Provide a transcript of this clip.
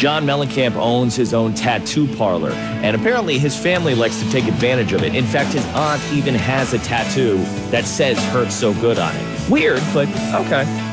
John Mellencamp owns his own tattoo parlor, and apparently his family likes to take advantage of it. In fact, his aunt even has a tattoo that says "Hurts So Good" on it. Weird, but okay.